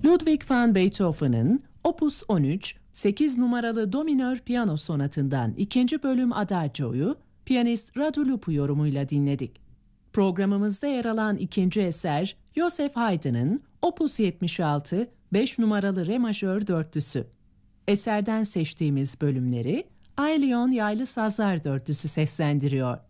Ludwig van Beethoven'ın Opus 13, 8 numaralı do minör piyano sonatından 2. bölüm Adagio'yu piyanist Radu Lupu yorumuyla dinledik. Programımızda yer alan ikinci eser Joseph Haydn'ın Opus 76, 5 numaralı re majör dörtlüsü. Eserden seçtiğimiz bölümleri Aylion Yaylı Sazlar Dörtlüsü seslendiriyor.